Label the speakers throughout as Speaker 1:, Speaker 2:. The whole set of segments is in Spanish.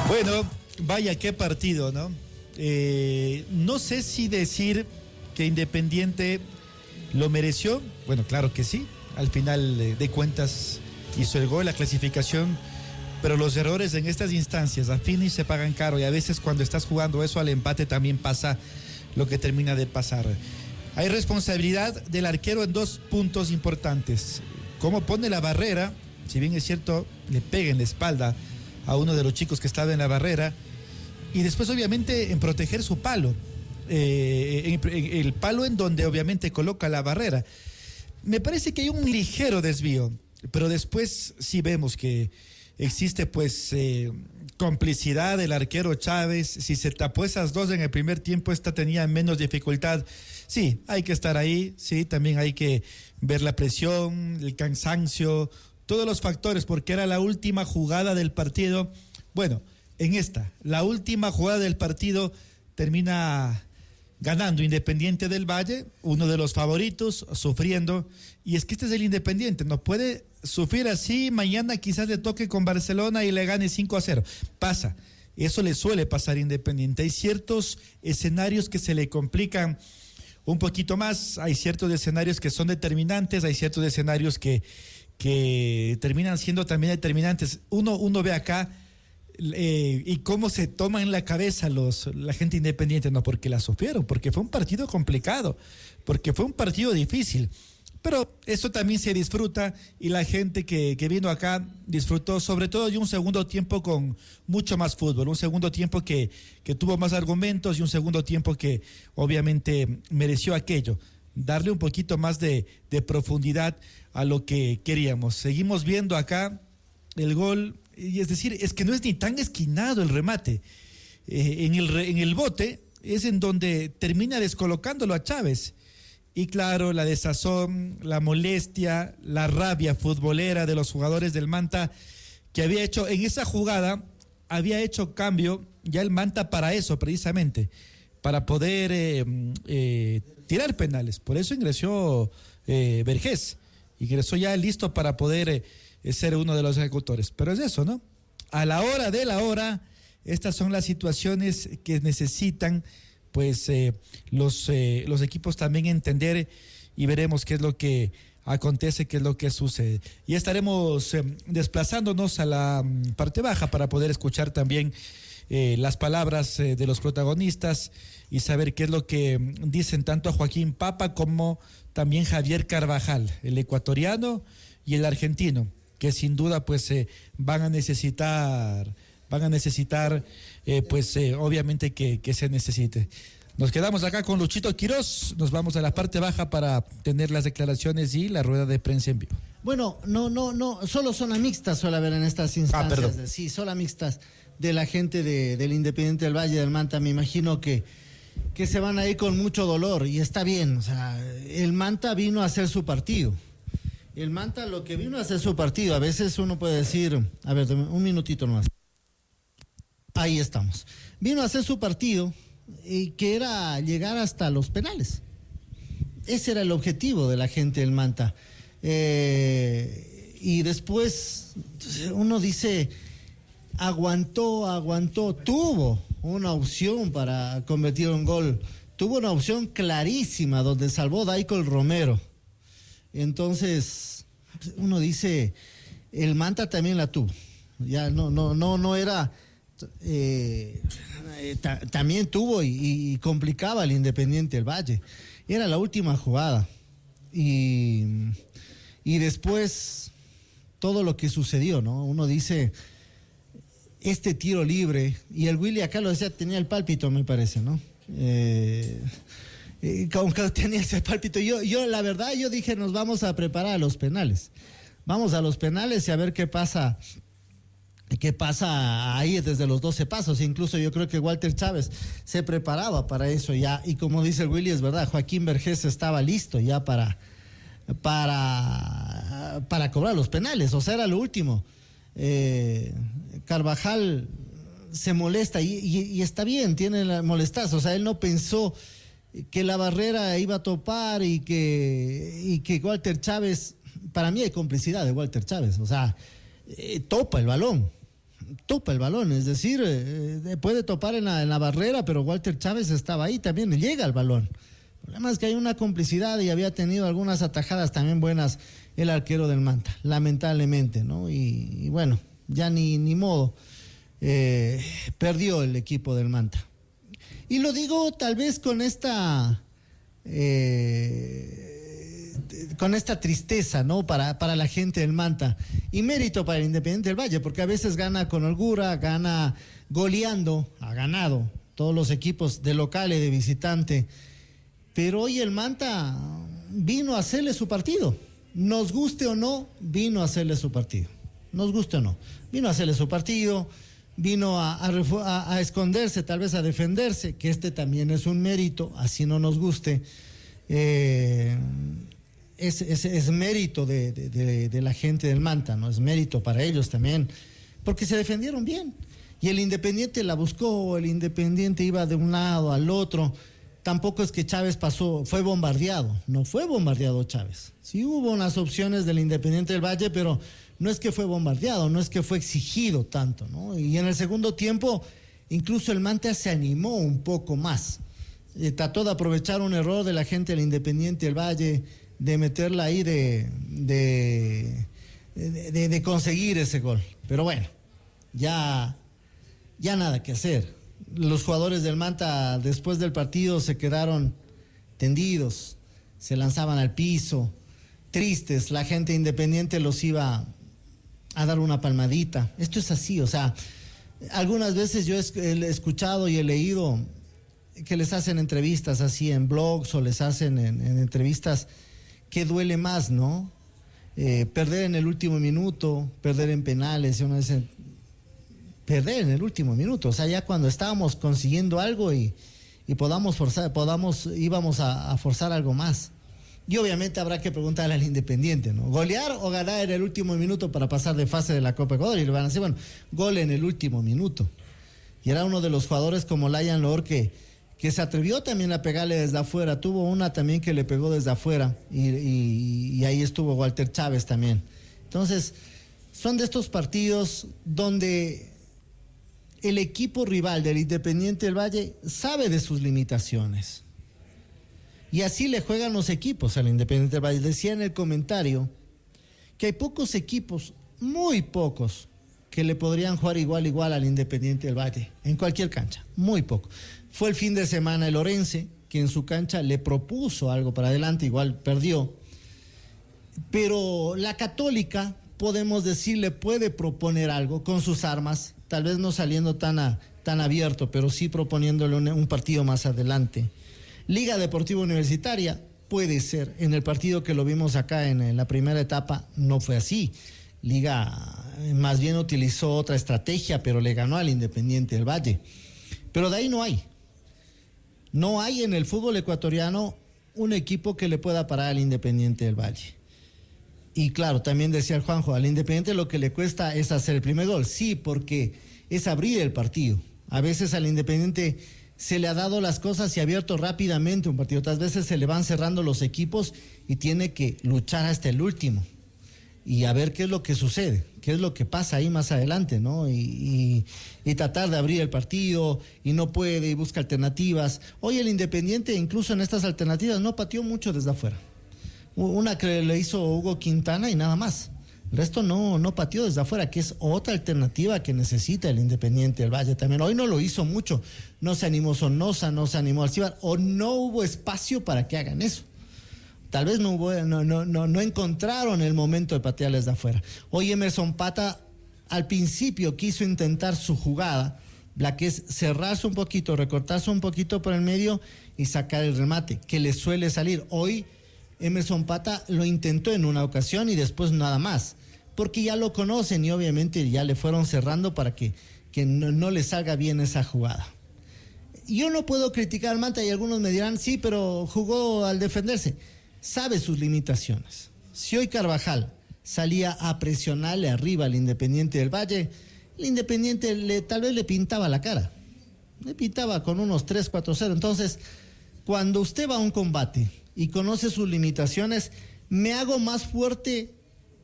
Speaker 1: Bueno, vaya qué partido, ¿no? No sé si decir que Independiente lo mereció. Bueno, claro que sí. Al final de cuentas hizo el gol, la clasificación. Pero los errores en estas instancias a fin y se pagan caro. Y a veces cuando estás jugando eso al empate también pasa lo que termina de pasar. Hay responsabilidad del arquero en dos puntos importantes. Cómo pone la barrera, si bien es cierto, le pega en la espalda a uno de los chicos que estaba en la barrera. Y después obviamente en proteger su palo. El palo en donde obviamente coloca la barrera. Me parece que hay un ligero desvío. Pero después sí vemos que existe pues complicidad del arquero Chávez. Si se tapó esas dos en el primer tiempo, esta tenía menos dificultad. Sí, hay que estar ahí, sí, también hay que ver la presión, el cansancio, todos los factores, porque era la última jugada del partido. Bueno, en esta, la última jugada del partido termina ganando Independiente del Valle, uno de los favoritos, sufriendo, y es que este es el Independiente, no puede sufrir así, mañana quizás le toque con Barcelona y le gane 5-0, pasa, eso le suele pasar a Independiente, hay ciertos escenarios que se le complican un poquito más, hay ciertos escenarios que son determinantes, hay ciertos escenarios que terminan siendo también determinantes, uno ve acá, y cómo se toman en la cabeza la gente Independiente, no porque la sufrieron, porque fue un partido complicado, porque fue un partido difícil, pero eso también se disfruta y la gente que vino acá disfrutó sobre todo de un segundo tiempo con mucho más fútbol, un segundo tiempo que tuvo más argumentos y un segundo tiempo que obviamente mereció aquello, darle un poquito más de profundidad a lo que queríamos. Seguimos viendo acá el gol. Y es decir, es que no es ni tan esquinado el remate. En el bote es en donde termina descolocándolo a Chávez. Y claro, la desazón, la molestia, la rabia futbolera de los jugadores del Manta, que había hecho en esa jugada, había hecho cambio ya el Manta para eso precisamente, para poder tirar penales. Por eso ingresó Vergés, ingresó ya listo para poder ser uno de los ejecutores, pero es eso, ¿no? A la hora de la hora, estas son las situaciones que necesitan, pues, los equipos también entender y veremos qué es lo que acontece, qué es lo que sucede. Y estaremos desplazándonos a la parte baja para poder escuchar también las palabras de los protagonistas y saber qué es lo que dicen tanto a Joaquín Papa como también Javier Carvajal, el ecuatoriano y el argentino, que sin duda pues van a necesitar obviamente que se necesite. Nos quedamos acá con Luchito Quirós, nos vamos a la parte baja para tener las declaraciones y la rueda de prensa en vivo.
Speaker 2: Bueno, no, solo zona mixta suele haber en estas instancias. Sí, zona mixtas de la gente del Independiente del Valle del Manta, me imagino que se van a ir con mucho dolor y está bien, o sea, el Manta vino a hacer su partido. El Manta lo que vino a hacer su partido, a veces uno puede decir, a ver, un minutito nomás. Ahí estamos. Vino a hacer su partido, que era llegar hasta los penales. Ese era el objetivo de la gente del Manta. Y después uno dice, aguantó, tuvo una opción para convertir un gol. Tuvo una opción clarísima donde salvó Daikol Romero. Entonces, uno dice, el Manta también la tuvo. Ya no era, también tuvo y complicaba al Independiente del Valle. Era la última jugada. Y después, todo lo que sucedió, ¿no? Uno dice, este tiro libre, y el Willy acá lo decía, tenía el pálpito, me parece, ¿no? Como que tenía ese pálpito. Yo la verdad, yo dije, nos vamos a preparar a los penales. Vamos a los penales y a ver qué pasa ahí desde los 12 pasos. Incluso yo creo que Walter Chávez se preparaba para eso ya. Y como dice el Willy, es verdad, Joaquín Vergés estaba listo ya para cobrar los penales. O sea, era lo último. Carvajal se molesta y está bien, tiene la molestarse. O sea, él no pensó que la barrera iba a topar y que Walter Chávez, para mí hay complicidad de Walter Chávez, o sea, topa el balón, topa el balón, es decir, puede topar en la barrera, pero Walter Chávez estaba ahí también, llega al balón. El problema es que hay una complicidad y había tenido algunas atajadas también buenas el arquero del Manta, lamentablemente, ¿no? Y bueno, ya ni modo, perdió el equipo del Manta. Y lo digo tal vez con esta tristeza, ¿no? Para la gente del Manta. Y mérito para el Independiente del Valle, porque a veces gana con holgura, gana goleando, ha ganado todos los equipos de local y de visitante. Pero hoy el Manta vino a hacerle su partido. Nos guste o no, vino a hacerle su partido. Nos guste o no, vino a hacerle su partido, vino a esconderse, tal vez a defenderse, que también es un mérito, así no nos guste. Es mérito de la gente del Manta, ¿no? Es mérito para ellos también, porque se defendieron bien. Y el Independiente la buscó, el Independiente iba de un lado al otro. Tampoco es que Chávez fue bombardeado, no fue bombardeado Chávez. Sí hubo unas opciones del Independiente del Valle, pero no es que fue bombardeado, no es que fue exigido tanto, ¿no? Y en el segundo tiempo, incluso el Manta se animó un poco más. Trató de aprovechar un error de la gente del Independiente del Valle, de meterla ahí, de conseguir ese gol. Pero bueno, ya nada que hacer. Los jugadores del Manta después del partido se quedaron tendidos, se lanzaban al piso, tristes. La gente Independiente los iba a dar una palmadita. Esto es así, o sea, algunas veces yo he escuchado y he leído que les hacen entrevistas así en blogs o les hacen en entrevistas que duele más, ¿no? Perder en el último minuto, perder en penales, uno dice, perder en el último minuto, o sea, ya cuando estábamos consiguiendo algo y íbamos a forzar algo más. Y obviamente habrá que preguntarle al Independiente, ¿no? ¿Golear o ganar en el último minuto para pasar de fase de la Copa Ecuador? Y le van a decir, bueno, gol en el último minuto. Y era uno de los jugadores como Layan Loor que se atrevió también a pegarle desde afuera. Tuvo una también que le pegó desde afuera y ahí estuvo Walter Chávez también. Entonces, son de estos partidos donde el equipo rival del Independiente del Valle sabe de sus limitaciones. Y así le juegan los equipos al Independiente del Valle. Decía en el comentario que hay pocos equipos, muy pocos, que le podrían jugar igual al Independiente del Valle, en cualquier cancha, muy poco. Fue el fin de semana el Orense, que en su cancha le propuso algo para adelante, igual perdió. Pero la Católica, podemos decir, le puede proponer algo con sus armas, tal vez no saliendo tan abierto, pero sí proponiéndole un partido más adelante. Liga Deportiva Universitaria puede ser, en el partido que lo vimos acá en la primera etapa no fue así. Liga más bien utilizó otra estrategia, pero le ganó al Independiente del Valle. Pero de ahí no hay en el fútbol ecuatoriano un equipo que le pueda parar al Independiente del Valle. Y claro, también decía el Juanjo, al Independiente lo que le cuesta es hacer el primer gol. Sí, porque es abrir el partido. A veces al Independiente se le ha dado las cosas y ha abierto rápidamente un partido. Otras veces se le van cerrando los equipos y tiene que luchar hasta el último. Y a ver qué es lo que sucede, qué es lo que pasa ahí más adelante, ¿no? Y tratar de abrir el partido y no puede y busca alternativas. Hoy el Independiente, incluso en estas alternativas, no pateó mucho desde afuera. Una que le hizo Hugo Quintana y nada más. El resto no pateó desde afuera, que es otra alternativa que necesita el Independiente del Valle también. Hoy no lo hizo mucho. No se animó Sonosa, no se animó Alcibar, o no hubo espacio para que hagan eso. Tal vez no encontraron el momento de patearles de afuera. Hoy Emerson Pata al principio quiso intentar su jugada, la que es cerrarse un poquito, recortarse un poquito por el medio y sacar el remate, que le suele salir. Hoy Emerson Pata lo intentó en una ocasión y después nada más, porque ya lo conocen y obviamente ya le fueron cerrando para que no le salga bien esa jugada. Yo no puedo criticar al Manta y algunos me dirán, sí, pero jugó al defenderse. Sabe sus limitaciones. Si hoy Carvajal salía a presionarle arriba al Independiente del Valle, el Independiente tal vez le pintaba la cara. Le pintaba con unos 3-4-0. Entonces, cuando usted va a un combate y conoce sus limitaciones, me hago más fuerte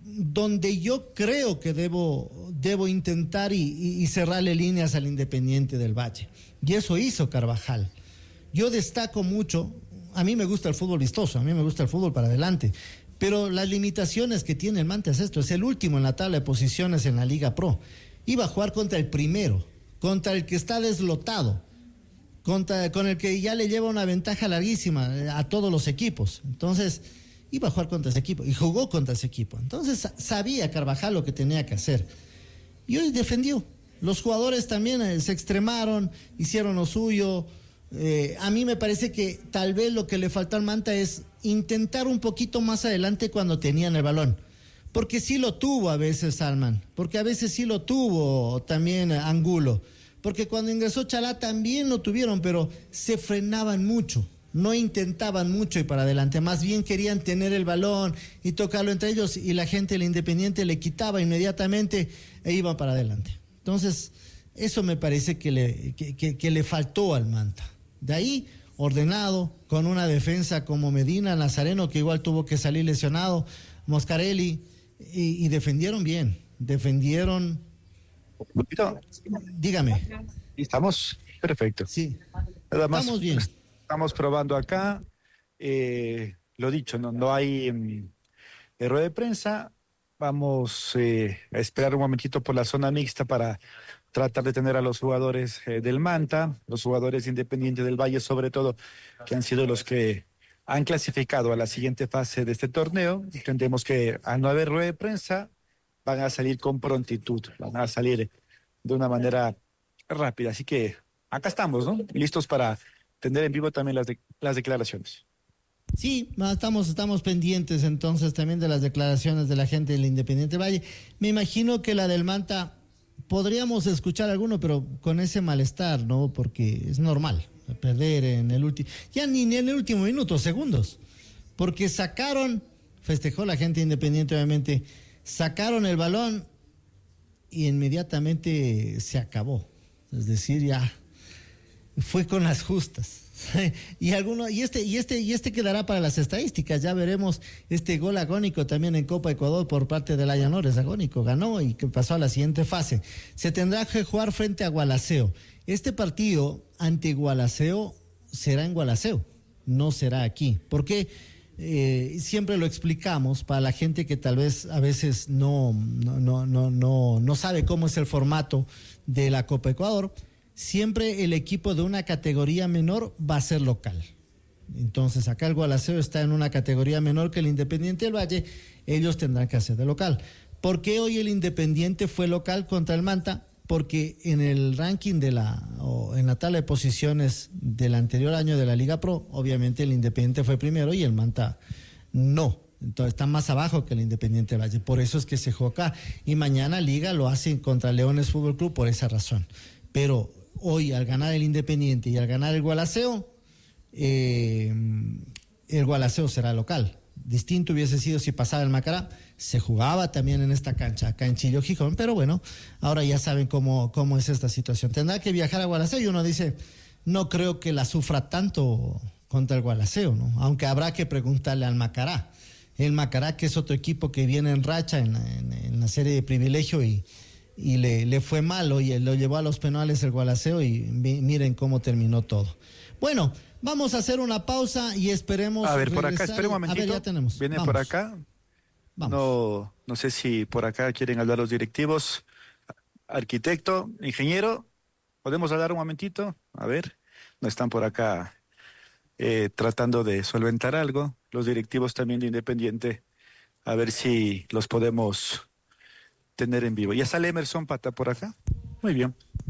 Speaker 2: donde yo creo que debo intentar y cerrarle líneas al Independiente del Valle. Y eso hizo Carvajal. Yo destaco mucho, a mí me gusta el fútbol vistoso, a mí me gusta el fútbol para adelante, pero las limitaciones que tiene el Manta es esto, es el último en la tabla de posiciones en la Liga Pro. Iba a jugar contra el primero, contra el que está deslotado, con el que ya le lleva una ventaja larguísima a todos los equipos. Entonces, iba a jugar contra ese equipo y jugó contra ese equipo. Entonces, sabía Carvajal lo que tenía que hacer. Y hoy defendió. Los jugadores también se extremaron, hicieron lo suyo. A mí me parece que tal vez lo que le faltó al Manta es intentar un poquito más adelante cuando tenían el balón. Porque sí lo tuvo a veces Salman, porque a veces sí lo tuvo también Angulo. Porque cuando ingresó Chalá también lo tuvieron, pero se frenaban mucho, no intentaban mucho ir para adelante, más bien querían tener el balón y tocarlo entre ellos y la gente del Independiente le quitaba inmediatamente e iban para adelante. Entonces, eso me parece que le faltó al Manta. De ahí, ordenado, con una defensa como Medina, Nazareno, que igual tuvo que salir lesionado, Moscarelli, y defendieron bien, defendieron... Dígame.
Speaker 3: Estamos perfecto.
Speaker 2: Sí.
Speaker 3: Nada más
Speaker 2: estamos bien.
Speaker 3: Estamos probando acá. Lo dicho, no hay rueda de prensa. Vamos a esperar un momentito por la zona mixta para tratar de tener a los jugadores del Manta, los jugadores independientes del Valle, sobre todo, que han sido los que han clasificado a la siguiente fase de este torneo. Entendemos que al no haber rueda de prensa, van a salir con prontitud, van a salir de una manera rápida. Así que acá estamos, ¿no? Listos para tener en vivo también las declaraciones.
Speaker 2: Sí, estamos pendientes entonces también de las declaraciones de la gente del Independiente Valle. Me imagino que la del Manta podríamos escuchar alguno, pero con ese malestar, ¿no? Porque es normal perder en el último, ya ni en el último minuto, segundos, porque festejó la gente Independiente, obviamente, sacaron el balón y inmediatamente se acabó. Es decir, ya fue con las justas. Y este quedará para las estadísticas. Ya veremos este gol agónico también en Copa Ecuador por parte de Layanores. Agónico ganó y que pasó a la siguiente fase. Se tendrá que jugar frente a Gualaceo. Este partido ante Gualaceo será en Gualaceo, no será aquí. Porque siempre lo explicamos para la gente que tal vez a veces no sabe cómo es el formato de la Copa Ecuador. Siempre el equipo de una categoría menor va a ser local. Entonces acá el Gualaceo está en una categoría menor que el Independiente del Valle, ellos tendrán que hacer de local. ¿Por qué hoy el Independiente fue local contra el Manta? Porque en el ranking en la tabla de posiciones del anterior año de la Liga Pro, obviamente el Independiente fue primero y el Manta no. Entonces está más abajo que el Independiente del Valle. Por eso es que se juega acá. Y mañana Liga lo hacen contra Leones Fútbol Club por esa razón. Pero hoy, al ganar el Independiente y al ganar el Gualaceo, el Gualaceo será local. Distinto hubiese sido si pasaba el Macará. Se jugaba también en esta cancha, acá en Chillo, Gijón, pero bueno, ahora ya saben cómo es esta situación. Tendrá que viajar a Gualaceo y uno dice, no creo que la sufra tanto contra el Gualaceo, ¿no? Aunque habrá que preguntarle al Macará. El Macará, que es otro equipo que viene en racha en la serie de privilegio y le fue malo y lo llevó a los penales el Gualaceo y miren cómo terminó todo. Bueno, vamos a hacer una pausa y esperemos.
Speaker 3: A ver, por acá, espera un momentito.
Speaker 2: A ver, ya tenemos.
Speaker 3: Viene por acá. Vamos. No sé si por acá quieren hablar los directivos. Arquitecto, ingeniero, ¿podemos hablar un momentito? A ver, no están por acá tratando de solventar algo. Los directivos también de Independiente, a ver si los podemos tener en vivo. Ya sale Emerson Pata por acá. Muy bien.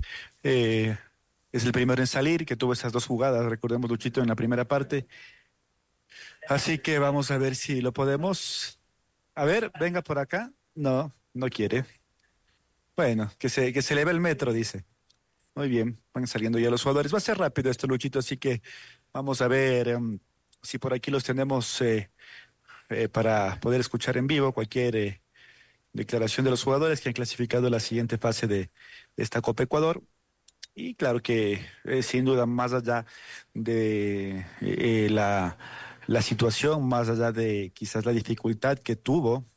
Speaker 3: Es el primero en salir, que tuvo esas dos jugadas, recordemos, Luchito, en la primera parte. Así que vamos a ver si lo podemos. A ver, venga por acá. No quiere. Bueno, que se eleve el metro, dice. Muy bien, van saliendo ya los jugadores. Va a ser rápido esto, Luchito, así que vamos a ver si por aquí los tenemos para poder escuchar en vivo cualquier declaración de los jugadores que han clasificado la siguiente fase de esta Copa Ecuador. Y claro que sin duda, más allá de la situación, más allá de quizás la dificultad que tuvo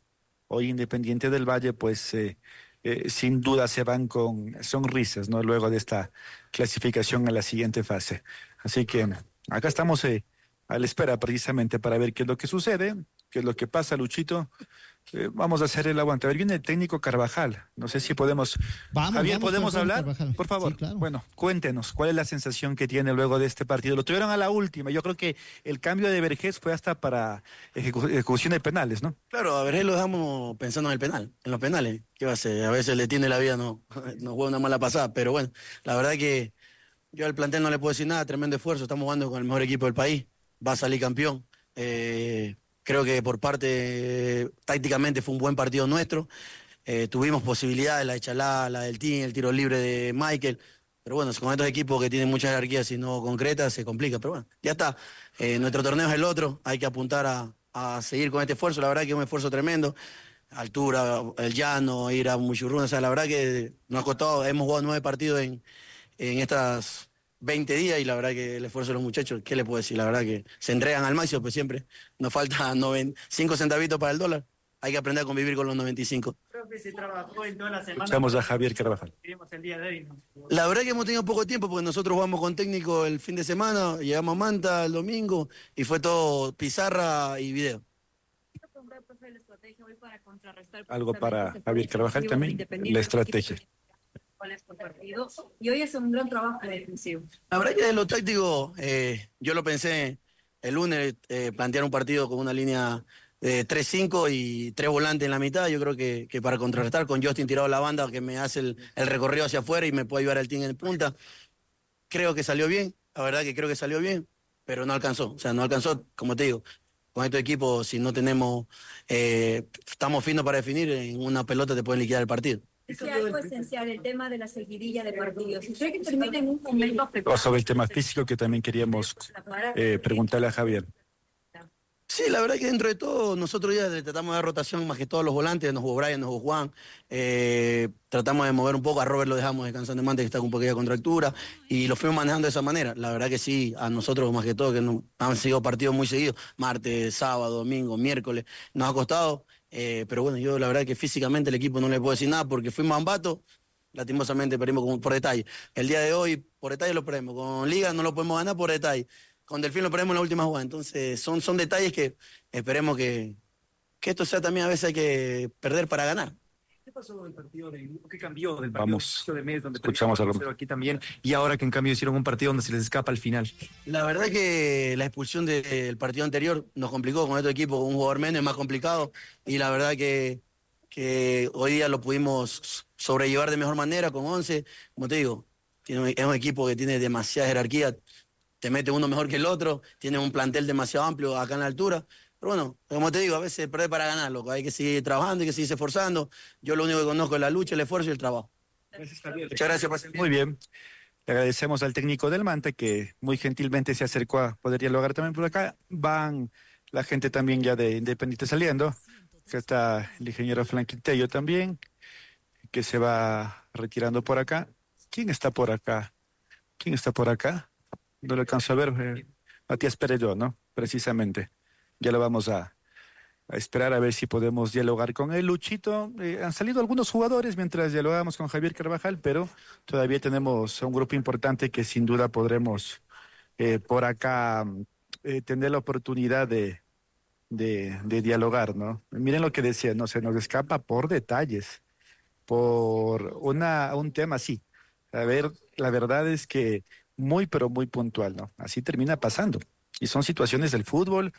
Speaker 3: hoy Independiente del Valle, pues sin duda se van con sonrisas, ¿no? Luego de esta clasificación a la siguiente fase. Así que acá estamos a la espera precisamente para ver qué es lo que sucede, qué es lo que pasa, Luchito. Vamos a hacer el aguante. A ver, viene el técnico Carvajal. No sé si podemos. Javier, ¿podemos hablar?
Speaker 2: Carvajal.
Speaker 3: Por favor.
Speaker 2: Sí, claro.
Speaker 3: Bueno, cuéntenos, ¿cuál es la sensación que tiene luego de este partido? Lo tuvieron a la última. Yo creo que el cambio de Vergés fue hasta para ejecución de penales, ¿no?
Speaker 4: Claro, a Vergés lo dejamos pensando en el penal, en los penales. ¿Qué va a hacer? A veces le tiene la vida, no juega una mala pasada. Pero bueno, la verdad que yo al plantel no le puedo decir nada. Tremendo esfuerzo. Estamos jugando con el mejor equipo del país. Va a salir campeón. Creo que por parte, tácticamente fue un buen partido nuestro. Tuvimos posibilidades, la de Chalá, la del Team, el tiro libre de Michael. Pero bueno, con estos equipos que tienen muchas jerarquías y no concretas, se complica. Pero bueno, ya está. Nuestro torneo es el otro. Hay que apuntar a seguir con este esfuerzo. La verdad que es un esfuerzo tremendo. Altura, el llano, ir a Muchurruna. O sea, la verdad que nos ha costado. Hemos jugado 9 partidos en estas 20 días y la verdad que el esfuerzo de los muchachos, ¿qué le puedo decir? La verdad que se entregan al máximo, pues siempre nos falta 5 centavitos para el dólar. Hay que aprender a convivir con los 95.
Speaker 5: Creo que se trabajó en toda la semana.
Speaker 3: Escuchamos a Javier Carvajal.
Speaker 5: El día de hoy, ¿no?
Speaker 4: La verdad que hemos tenido poco tiempo porque nosotros jugamos con técnico el fin de semana, llegamos a Manta el domingo y fue todo pizarra y video.
Speaker 3: Algo para Javier Carvajal también, la estrategia.
Speaker 5: Y hoy es un gran trabajo defensivo.
Speaker 4: La verdad que de lo táctico, yo lo pensé el lunes, plantear un partido con una línea de 3-5 y 3 volantes en la mitad. Yo creo que para contrarrestar con Justin tirado a la banda, que me hace el recorrido hacia afuera y me puede ayudar al team en punta. Creo que salió bien, la verdad que creo que salió bien, pero no alcanzó. O sea, no alcanzó, como te digo, con estos equipos, si no tenemos, estamos finos para definir, en una pelota te pueden liquidar el partido.
Speaker 5: Es algo esencial, el tema de la seguidilla de partidos. Si cree que permiten un momento...
Speaker 3: O sobre el tema físico que también queríamos preguntarle a Javier.
Speaker 4: Sí, la verdad que dentro de todo, nosotros ya tratamos de dar rotación más que todos los volantes, nos jugó Brian, nos jugó Juan, tratamos de mover un poco, a Robert lo dejamos descansando de Mante, que está con un poquito de contractura, y lo fuimos manejando de esa manera. La verdad que sí, a nosotros más que todo, que han sido partidos muy seguidos, martes, sábado, domingo, miércoles, nos ha costado, pero bueno, yo la verdad que físicamente el equipo no le puedo decir nada, porque fuimos a Ambato, lastimosamente perdimos por detalle. El día de hoy, por detalle lo perdemos, con Liga no lo podemos ganar por detalle. Con Delfín lo perdemos en la última jugada. Entonces, son detalles que esperemos que esto sea también, a veces hay que perder para ganar.
Speaker 6: ¿Qué pasó del partido qué cambió del
Speaker 3: partido
Speaker 6: de mes, donde
Speaker 3: escuchamos a
Speaker 6: aquí también, y ahora que en cambio hicieron un partido donde se les escapa al final?
Speaker 4: La verdad que la expulsión del partido anterior nos complicó con este equipo, con un jugador menos, es más complicado, y la verdad que hoy día lo pudimos sobrellevar de mejor manera con 11. Como te digo, es un equipo que tiene demasiada jerarquía. Te mete uno mejor que el otro, tiene un plantel demasiado amplio acá en la altura. Pero bueno, como te digo, a veces perder para ganar, loco. Hay que seguir trabajando, hay que seguirse esforzando. Yo lo único que conozco es la lucha, el esfuerzo y el trabajo.
Speaker 6: Gracias, Javier.
Speaker 4: Muchas gracias.
Speaker 3: Muy bien. Le agradecemos al técnico del Manta que muy gentilmente se acercó a poder dialogar también por acá. Van la gente también ya de Independiente saliendo. Acá está el ingeniero Flanquitello también, que se va retirando por acá. ¿Quién está por acá? ¿Quién está por acá? No lo alcanzo a ver. Matías Perello, ¿no? Precisamente. Ya lo vamos a esperar a ver si podemos dialogar con él. Luchito, han salido algunos jugadores mientras dialogamos con Javier Carvajal, pero todavía tenemos un grupo importante que sin duda podremos por acá tener la oportunidad de dialogar, ¿no? Miren lo que decía, no se nos escapa por detalles, por un tema así. A ver, la verdad es que muy, pero muy puntual, ¿no? Así termina pasando. Y son situaciones del fútbol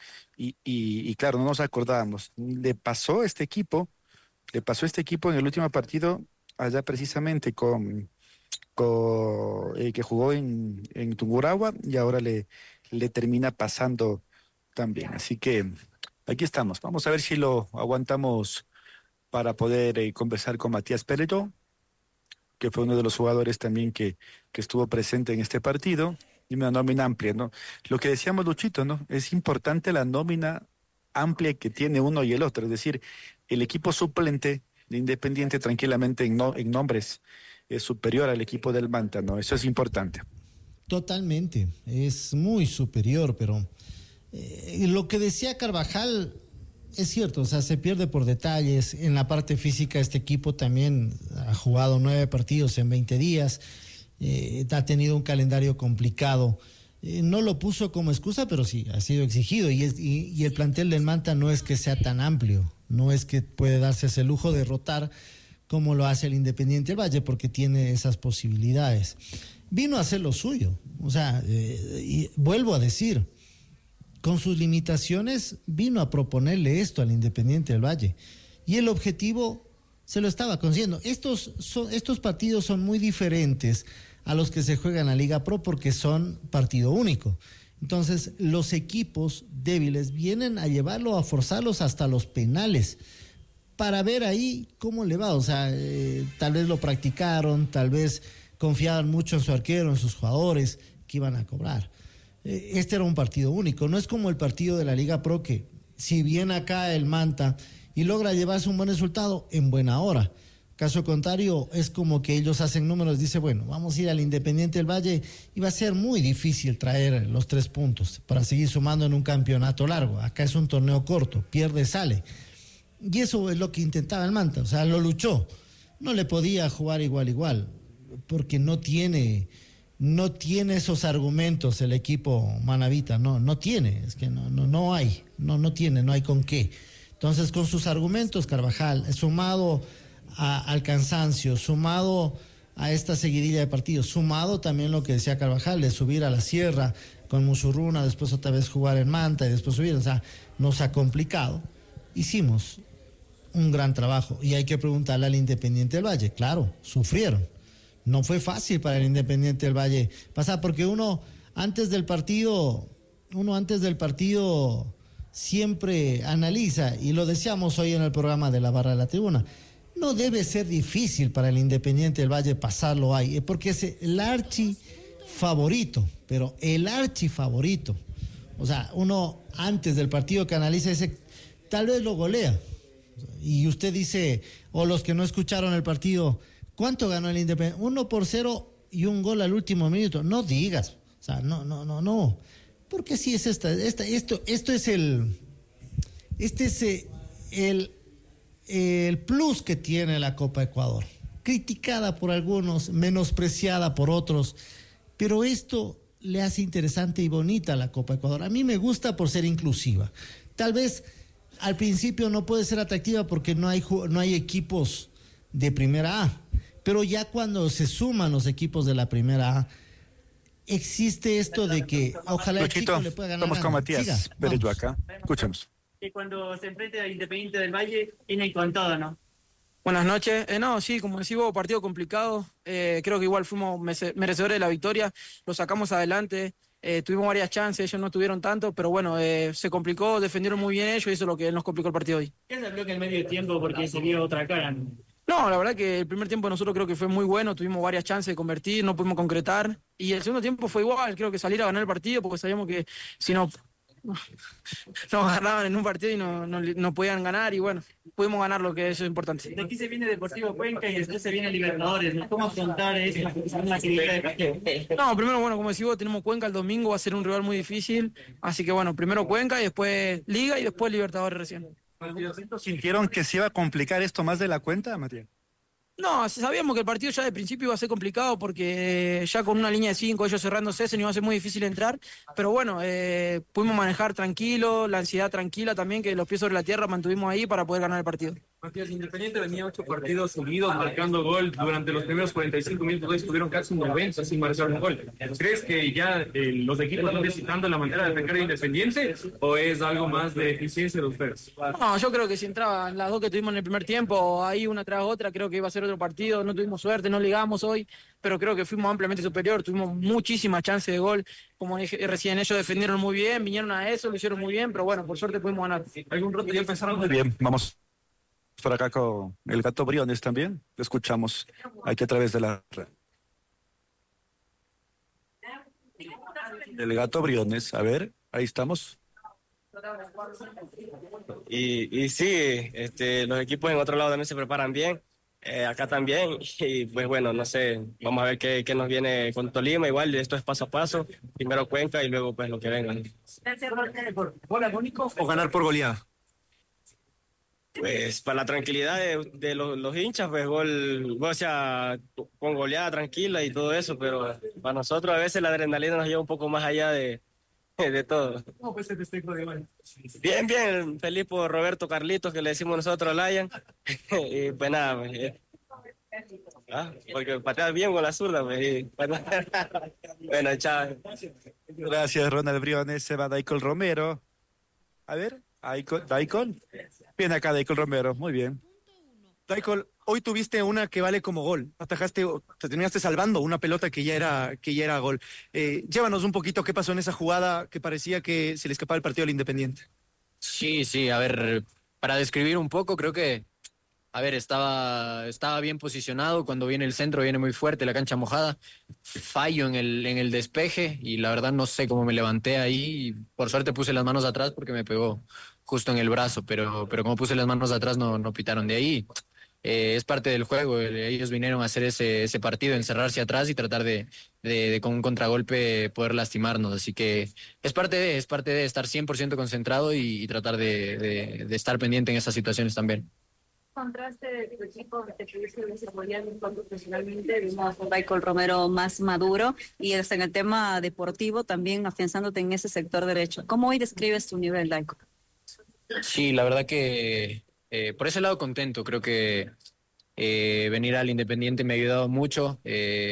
Speaker 3: y claro, no nos acordábamos. Le pasó a este equipo en el último partido, allá precisamente que jugó en Tungurahua y ahora le termina pasando también. Así que aquí estamos. Vamos a ver si lo aguantamos para poder conversar con Matías Perello, que fue uno de los jugadores también que estuvo presente en este partido, y una nómina amplia, ¿no? Lo que decíamos, Luchito, ¿no? Es importante la nómina amplia que tiene uno y el otro, es decir, el equipo suplente de Independiente tranquilamente en nombres es superior al equipo del Manta, ¿no? Eso es importante.
Speaker 2: Totalmente, es muy superior, pero lo que decía Carvajal es cierto, o sea, se pierde por detalles. En la parte física, este equipo también ha jugado 9 partidos en 20 días, ha tenido un calendario complicado. No lo puso como excusa, pero sí, ha sido exigido. Y el plantel del Manta no es que sea tan amplio, no es que puede darse ese lujo de rotar como lo hace el Independiente del Valle, porque tiene esas posibilidades. Vino a hacer lo suyo, o sea, y vuelvo a decir, con sus limitaciones vino a proponerle esto al Independiente del Valle, y el objetivo se lo estaba consiguiendo. Estos partidos son muy diferentes a los que se juegan en la Liga Pro porque son partido único. Entonces, los equipos débiles vienen a llevarlo, a forzarlos hasta los penales para ver ahí cómo le va. O sea, tal vez lo practicaron, tal vez confiaban mucho en su arquero, en sus jugadores que iban a cobrar. Este era un partido único, no es como el partido de la Liga Pro que si viene acá el Manta y logra llevarse un buen resultado en buena hora. Caso contrario, es como que ellos hacen números, dice, bueno, vamos a ir al Independiente del Valle y va a ser muy difícil traer los 3 puntos para seguir sumando en un campeonato largo. Acá es un torneo corto, pierde, sale. Y eso es lo que intentaba el Manta, o sea, lo luchó. No le podía jugar igual, porque no tiene esos argumentos el equipo manavita, no tiene, es que no hay con qué. Entonces, con sus argumentos, Carvajal, sumado al cansancio, sumado a esta seguidilla de partidos, sumado también lo que decía Carvajal, de subir a la sierra con Musurruna, después otra vez jugar en Manta y después subir, o sea, nos ha complicado. Hicimos un gran trabajo y hay que preguntarle al Independiente del Valle, claro, sufrieron. No fue fácil para el Independiente del Valle pasar, porque uno antes del partido siempre analiza, y lo decíamos hoy en el programa de la Barra de la Tribuna, no debe ser difícil para el Independiente del Valle pasarlo ahí, porque es el archifavorito, pero el archifavorito. O sea, uno antes del partido que analiza ese, tal vez lo golea. Y usted dice, o los que no escucharon el partido, ¿cuánto ganó el Independiente? 1-0 y un gol al último minuto. No digas, o sea, no. Porque sí es esto es el plus que tiene la Copa Ecuador. Criticada por algunos, menospreciada por otros, pero esto le hace interesante y bonita a la Copa Ecuador. A mí me gusta por ser inclusiva. Tal vez al principio no puede ser atractiva porque no hay equipos de primera A, pero ya cuando se suman los equipos de la primera A, existe esto de que ojalá el chico le pueda ganar.
Speaker 3: Estamos con Matías Bello acá. Escuchemos.
Speaker 7: Que cuando se enfrenta al Independiente del Valle, viene con todo, ¿no?
Speaker 8: Buenas noches. No, sí, como decís vos, partido complicado. Creo que igual fuimos merecedores de la victoria. Lo sacamos adelante. Tuvimos varias chances, ellos no tuvieron tanto, pero bueno, se complicó, defendieron muy bien ellos y eso es lo que nos complicó el partido hoy.
Speaker 7: ¿Qué se bloquea en medio tiempo porque se vio otra cara?
Speaker 8: No, la verdad que el primer tiempo de nosotros creo que fue muy bueno, tuvimos varias chances de convertir, no pudimos concretar. Y el segundo tiempo fue igual, creo que salir a ganar el partido porque sabíamos que si no nos agarraban en un partido y no podían ganar y bueno, pudimos ganar, lo que eso es importante.
Speaker 7: De aquí se viene Deportivo Cuenca y después se viene Libertadores, ¿no? ¿Cómo afrontar eso? La calidad de partido?
Speaker 8: No, primero, bueno, como decís vos, tenemos Cuenca el domingo, va a ser un rival muy difícil, así que bueno, primero Cuenca y después Liga y después Libertadores recién.
Speaker 3: ¿Sintieron que se iba a complicar esto más de la cuenta, Matías?
Speaker 8: No, sabíamos que el partido ya de principio iba a ser complicado porque ya con una línea de 5, ellos cerrándose, se nos iba a ser muy difícil entrar, pero bueno, pudimos manejar tranquilo, la ansiedad tranquila también, que los pies sobre la tierra mantuvimos ahí para poder ganar el partido.
Speaker 9: Matías, Independiente venía 8 partidos seguidos marcando gol. Durante los primeros 45 minutos estuvieron casi un 90 sin marcar un gol. ¿Crees que ya los equipos están necesitando la manera de atacar a Independiente o es algo más de eficiencia de ustedes?
Speaker 8: No, yo creo que si entraban las dos que tuvimos en el primer tiempo, ahí una tras otra, creo que iba a ser otro partido. No tuvimos suerte, no ligamos hoy, pero creo que fuimos ampliamente superior, tuvimos muchísimas chances de gol. Como dije recién, ellos defendieron muy bien, vinieron a eso, lo hicieron muy bien, pero bueno, por suerte pudimos ganar.
Speaker 3: ¿Algún rato ya pensaron? Muy bien, vamos por acá con el Gato Briones también. Lo escuchamos aquí a través de la red. El Gato Briones, a ver, ahí estamos.
Speaker 10: Y sí, los equipos en otro lado también se preparan bien, acá también, y pues bueno, no sé, vamos a ver qué nos viene con Tolima, igual esto es paso a paso, primero Cuenca y luego pues lo que venga.
Speaker 6: ¿Gol agónico o ganar por goleada?
Speaker 10: Pues para la tranquilidad de los hinchas, pues gol, o sea, con goleada tranquila y todo eso, pero para nosotros a veces la adrenalina nos lleva un poco más allá de todo.
Speaker 9: ¿Cómo fue ese festejo de gol?
Speaker 10: Bien, bien, feliz por Roberto Carlitos, que le decimos nosotros a Lion. Y pues nada, pues, porque pateas bien con la zurda, pues. Bueno, chao.
Speaker 3: Gracias, Ronald Briones. Se va Daicol Romero. A ver, Daicol. Viene acá Daicol Romero, muy bien.
Speaker 6: Daicol, hoy tuviste una que vale como gol. Atajaste, te terminaste salvando una pelota que ya era gol. Llévanos un poquito qué pasó en esa jugada que parecía que se le escapaba el partido al Independiente.
Speaker 11: Sí, a ver, para describir un poco, creo que, a ver, estaba bien posicionado. Cuando viene el centro, viene muy fuerte, la cancha mojada. Fallo en el despeje y la verdad no sé cómo me levanté ahí. Y por suerte puse las manos atrás porque me pegó justo en el brazo, pero como puse las manos atrás no pitaron de ahí. Es parte del juego, ellos vinieron a hacer ese partido, encerrarse atrás y tratar de con un contragolpe poder lastimarnos, así que es parte de estar 100% concentrado y tratar de estar pendiente en esas situaciones también.
Speaker 5: Contraste de tu equipo que te pudiste desarrollar un poco profesionalmente, vimos a Daicol Romero más maduro y hasta en el tema deportivo también afianzándote en ese sector derecho. ¿Cómo hoy describes tu nivel, Daicol?
Speaker 11: Sí, la verdad que por ese lado contento, creo que venir al Independiente me ha ayudado mucho,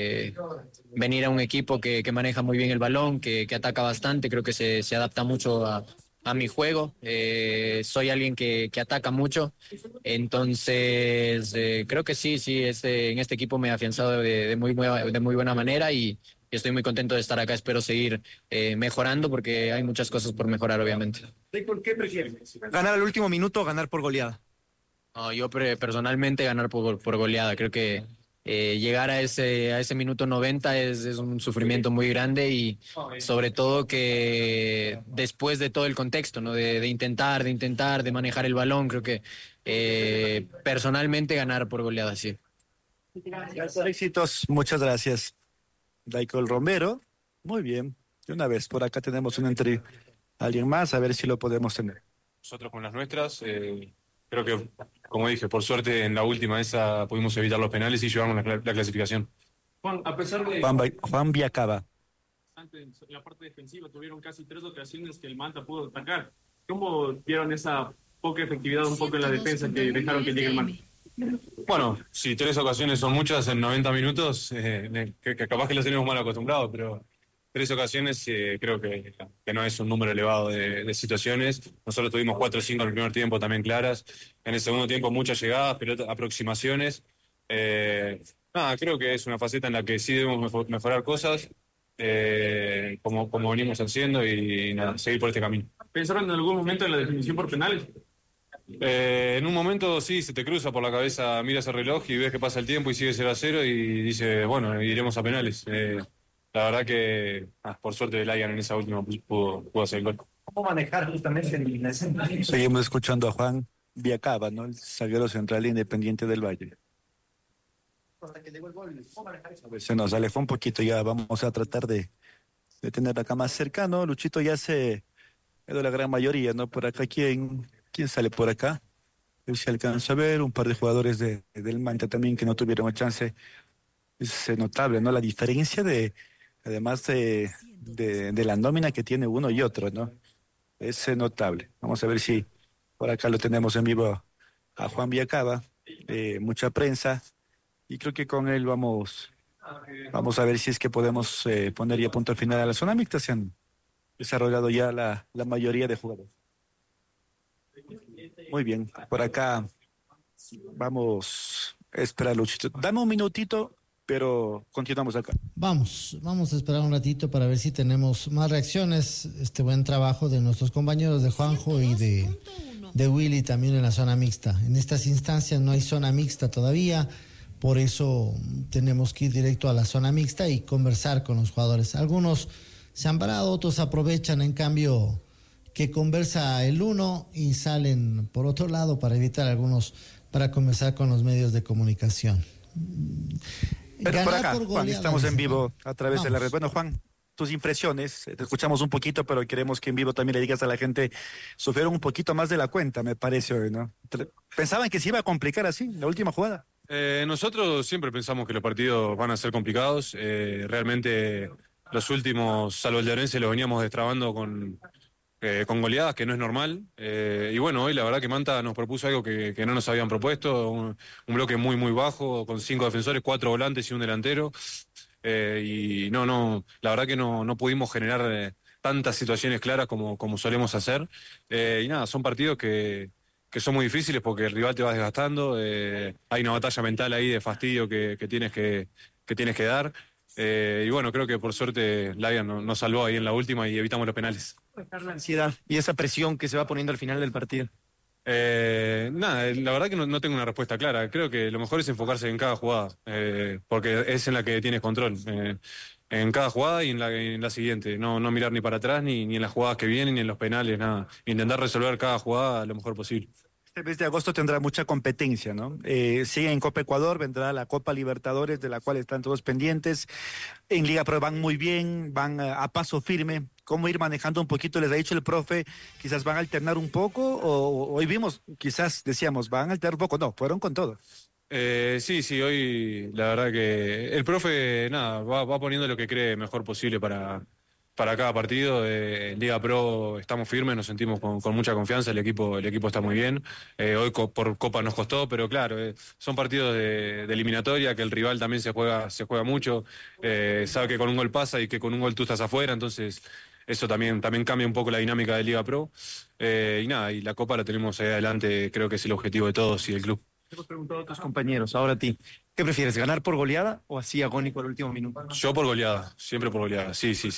Speaker 11: venir a un equipo que maneja muy bien el balón, que ataca bastante, creo que se adapta mucho a mi juego, soy alguien que ataca mucho, entonces creo que sí, en este equipo me he afianzado de muy buena manera y estoy muy contento de estar acá, espero seguir mejorando porque hay muchas cosas por mejorar obviamente.
Speaker 6: ¿Qué prefieres? ¿Ganar al último minuto o ganar por goleada?
Speaker 11: No, yo personalmente ganar por goleada. Creo que llegar a ese minuto 90 es un sufrimiento muy grande y sobre todo que después de todo el contexto, ¿no? De intentar, de manejar el balón, creo que personalmente ganar por goleada, sí.
Speaker 3: Éxitos, muchas gracias. Daicol Romero, muy bien. De una vez, por acá tenemos alguien más, a ver si lo podemos tener.
Speaker 9: Nosotros con las nuestras, creo que, como dije, por suerte en la última esa pudimos evitar los penales y llevamos la clasificación. Juan, a pesar de...
Speaker 3: Juan Viacaba.
Speaker 9: En la parte defensiva tuvieron casi 3 ocasiones que el Manta pudo atacar. ¿Cómo vieron esa poca efectividad un poco en la defensa que dejaron que llegue el Manta? Bueno, si 3 ocasiones son muchas en 90 minutos, que capaz que las tenemos mal acostumbrados, pero 3 ocasiones creo que no es un número elevado de situaciones. Nosotros tuvimos 4 o 5 en el primer tiempo también claras. En el segundo tiempo muchas llegadas, aproximaciones. Creo que es una faceta en la que sí debemos mejorar cosas, como venimos haciendo y nada, seguir por este camino. ¿Pensaron en algún momento en la definición por penales? En un momento sí, se te cruza por la cabeza, miras el reloj y ves que pasa el tiempo y sigue 0-0 y dices, bueno, iremos a penales. La verdad que, por suerte, el Lion en esa última pudo hacer el gol.
Speaker 6: ¿Cómo manejar justamente el escenario?
Speaker 3: Seguimos escuchando a Juan Viacaba, ¿no? El zaguero central Independiente del Valle. Se nos alejó un poquito, ya vamos a tratar de tener acá más cercano. Luchito ya se quedó la gran mayoría, ¿no? Por acá, ¿quién sale por acá? A ver si alcanza a ver un par de jugadores del Manta también que no tuvieron chance. Es notable, ¿no? La diferencia además de la nómina que tiene uno y otro, ¿no? Es notable. Vamos a ver si por acá lo tenemos en vivo a Juan Viacaba. Mucha prensa. Y creo que con él vamos a ver si es que podemos poner ya punto final a la zona mixta. Se han desarrollado ya la mayoría de jugadores. Muy bien. Por acá vamos a esperar, Luchito. Dame un minutito, pero continuamos acá.
Speaker 2: Vamos a esperar un ratito para ver si tenemos más reacciones. Este buen trabajo de nuestros compañeros de Juanjo y de Willy también en la zona mixta. En estas instancias no hay zona mixta todavía, por eso tenemos que ir directo a la zona mixta y conversar con los jugadores. Algunos se han parado, otros aprovechan, en cambio, que conversa el uno y salen por otro lado para para conversar con los medios de comunicación.
Speaker 3: Pero por acá, Juan, estamos en vivo a través de la red. Bueno, Juan, tus impresiones. Te escuchamos un poquito, pero queremos que en vivo también le digas a la gente, sufrieron un poquito más de la cuenta, me parece hoy, ¿no? ¿Pensaban que se iba a complicar así, la última jugada?
Speaker 9: Nosotros siempre pensamos que los partidos van a ser complicados. Realmente los últimos, salvo el de Orense, los veníamos destrabando con goleadas, que no es normal. Y bueno, hoy la verdad que Manta nos propuso algo que no nos habían propuesto, un bloque muy, muy bajo, con 5 defensores, 4 volantes y un delantero. Y la verdad que no pudimos generar tantas situaciones claras como solemos hacer. Y nada, son partidos que son muy difíciles porque el rival te va desgastando, hay una batalla mental ahí de fastidio que tienes que dar. Y bueno, creo que por suerte Lion nos salvó ahí en la última y evitamos los penales.
Speaker 6: La ansiedad y esa presión que se va poniendo al final del partido.
Speaker 9: Nada, la verdad que no tengo una respuesta clara. Creo que lo mejor es enfocarse en cada jugada, porque es en la que tienes control. En cada jugada y en la siguiente. No mirar ni para atrás, ni en las jugadas que vienen, ni en los penales, nada. Intentar resolver cada jugada lo mejor posible.
Speaker 3: Este mes de agosto tendrá mucha competencia, ¿no? Sigue en Copa Ecuador, vendrá la Copa Libertadores, de la cual están todos pendientes. En Liga Pro van muy bien, van a paso firme. ¿Cómo ir manejando un poquito? Les ha dicho el profe, quizás van a alternar un poco, o hoy vimos, quizás decíamos, van a alternar un poco. No, fueron con todo.
Speaker 9: Sí, hoy la verdad que el profe, nada, va poniendo lo que cree mejor posible para cada partido. En Liga Pro estamos firmes, nos sentimos con mucha confianza, el equipo está muy bien. Hoy por Copa nos costó, pero claro, son partidos de eliminatoria, que el rival también se juega mucho, sabe que con un gol pasa y que con un gol tú estás afuera, entonces eso también cambia un poco la dinámica de Liga Pro. Y nada, y la Copa la tenemos ahí adelante, creo que es el objetivo de todos y del club.
Speaker 6: Te hemos preguntado a tus compañeros, ahora a ti. ¿Qué prefieres, ganar por goleada o así agónico al último minuto?
Speaker 9: Yo por goleada, siempre por goleada, sí. Sí,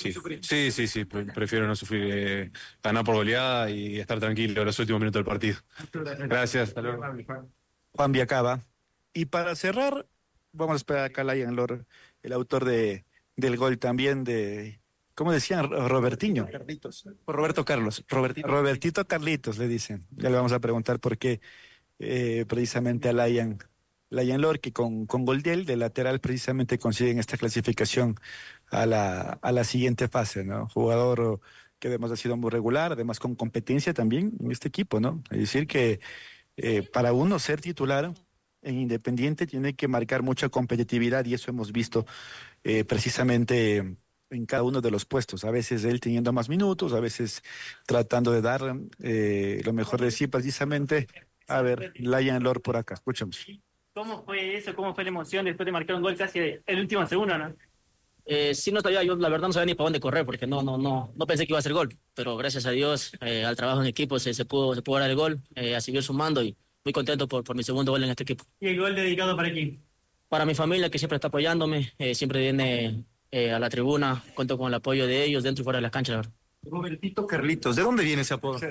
Speaker 9: prefiero no sufrir, ganar por goleada y estar tranquilo en los últimos minutos del partido. Gracias, hasta luego.
Speaker 3: Juan Viacaba. Y para cerrar, vamos a esperar acá a Lion Lor, el autor del gol también de... ¿Cómo decían? Robertinho.
Speaker 6: Carlitos. Por Roberto Carlos.
Speaker 3: Robertito Carlitos, le dicen. Ya le vamos a preguntar por qué precisamente a Lion Lor, que con gol de lateral precisamente consiguen esta clasificación a la siguiente fase, ¿no? Jugador que además ha sido muy regular, además con competencia también en este equipo, ¿no? Es decir que para uno ser titular en Independiente tiene que marcar mucha competitividad y eso hemos visto precisamente en cada uno de los puestos, a veces él teniendo más minutos, a veces tratando de dar lo mejor de sí precisamente. A ver, Lion Lor por acá, escuchamos.
Speaker 7: ¿Cómo fue eso? ¿Cómo fue la emoción después de marcar un gol casi el último segundo, no?
Speaker 12: Sí, no sabía, yo la verdad no sabía ni para dónde correr porque no pensé que iba a ser gol, pero gracias a Dios, al trabajo en equipo se pudo dar el gol, a seguir sumando y muy contento por mi segundo gol en este equipo.
Speaker 7: ¿Y el gol dedicado para quién?
Speaker 12: Para mi familia, que siempre está apoyándome, siempre viene a la tribuna, cuento con el apoyo de ellos dentro y fuera de las canchas, la verdad.
Speaker 6: Robertito Carlitos, ¿de dónde viene ese apodo?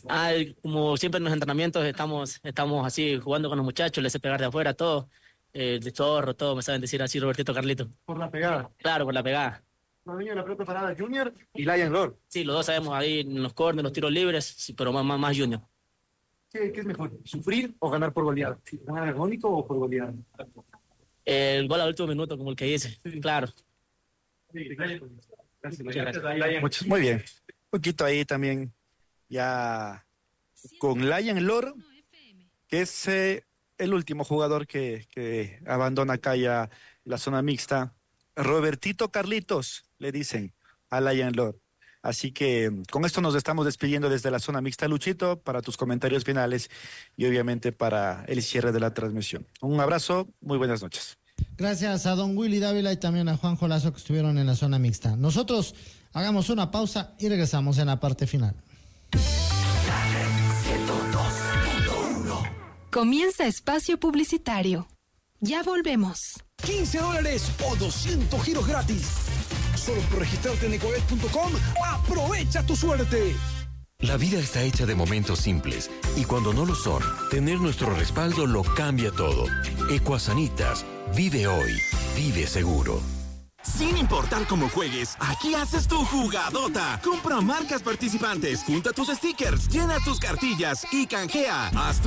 Speaker 12: Como siempre en los entrenamientos estamos así jugando con los muchachos, les sé pegar de afuera, todo, de chorro, todo, me saben decir así, Robertito Carlitos.
Speaker 6: ¿Por la pegada?
Speaker 12: Claro, por la pegada.
Speaker 6: Ronaldinho, la pelota parada Junior y Lion Lor.
Speaker 12: Sí, los dos sabemos ahí en los corners, los tiros libres, sí, pero más Junior.
Speaker 6: ¿Qué es mejor, sufrir o ganar por goleada? ¿Ganar agónico o por goleada?
Speaker 12: El gol al último minuto, como el que dice, sí. Claro.
Speaker 6: Sí, gracias.
Speaker 3: Muy bien. Un poquito ahí también ya con Lion Lor, que es el último jugador que abandona acá ya la zona mixta. Robertito Carlitos, le dicen a Lion Lor. Así que con esto nos estamos despidiendo desde la zona mixta. Luchito, para tus comentarios finales y obviamente para el cierre de la transmisión. Un abrazo, muy buenas noches.
Speaker 2: Gracias a don Willy Dávila y también a Juanjo Lazo que estuvieron en la zona mixta. Nosotros hagamos una pausa y regresamos en la parte final.
Speaker 13: Comienza espacio publicitario. Ya volvemos.
Speaker 14: $15 o 200 giros gratis. Solo por registrarte en ecoet.com, aprovecha tu suerte.
Speaker 15: La vida está hecha de momentos simples y cuando no lo son, tener nuestro respaldo lo cambia todo. Ecuasanitas, vive hoy, vive seguro.
Speaker 16: Sin importar cómo juegues, aquí haces tu jugadota. Compra marcas participantes, junta tus stickers, llena tus cartillas y canjea. Haz tu